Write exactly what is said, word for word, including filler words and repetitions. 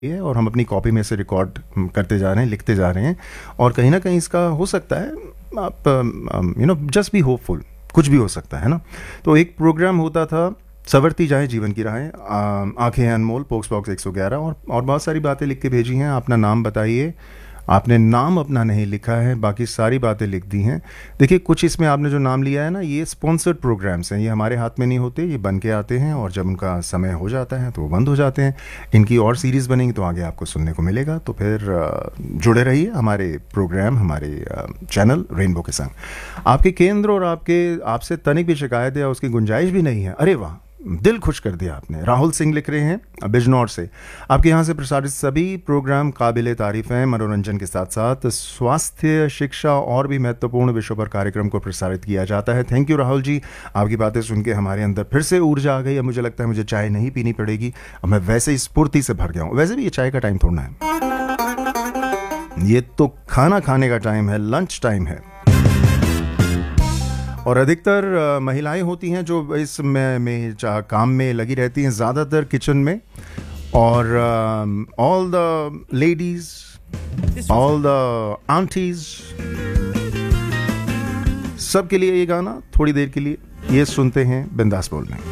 है और हम अपनी कॉपी में से रिकॉर्ड करते जा रहे हैं, लिखते जा रहे हैं और कहीं ना कहीं इसका हो सकता है, आप you know just be hopeful, कुछ भी हो सकता है ना। तो एक प्रोग्राम होता था सवरती जाए जीवन की राहें, आ, आंखें हैं अनमोल, पोक्स बॉक्स एक सौ ग्यारह, और और बहुत सारी बातें लिख के भेजी हैं। अपना नाम बताइए, आपने नाम अपना नहीं लिखा है, बाकी सारी बातें लिख दी हैं। देखिए कुछ इसमें आपने जो नाम लिया है ना, ये स्पॉन्सर्ड प्रोग्राम्स हैं, ये हमारे हाथ में नहीं होते, ये बन के आते हैं और जब उनका समय हो जाता है तो वो बंद हो जाते हैं। इनकी और सीरीज़ बनेंगी तो आगे आपको सुनने को मिलेगा, तो फिर जुड़े रहिए हमारे प्रोग्राम, हमारे चैनल रेनबो के संग। आपके केंद्र और आपके आपसे तनिक भी शिकायत या उसकी गुंजाइश भी नहीं है, अरे वाह, दिल खुश कर दिया आपने। राहुल सिंह लिख रहे हैं बिजनौर से, आपके यहाँ से प्रसारित सभी प्रोग्राम काबिले तारीफ हैं। मनोरंजन के साथ साथ स्वास्थ्य, शिक्षा और भी महत्वपूर्ण विषयों पर कार्यक्रम को प्रसारित किया जाता है। थैंक यू राहुल जी, आपकी बातें सुन के हमारे अंदर फिर से ऊर्जा आ गई। अब मुझे लगता है मुझे चाय नहीं पीनी पड़ेगी, अब मैं वैसे ही स्फूर्ति से भर गया हूँ। वैसे भी ये चाय का टाइम थोड़ा है, ये तो खाना खाने का टाइम है, लंच टाइम है। और अधिकतर महिलाएं होती हैं जो इस में, में काम में लगी रहती हैं, ज़्यादातर किचन में। और all the ladies, all the aunties, सब के लिए ये गाना थोड़ी देर के लिए ये सुनते हैं बिंदास बोल में।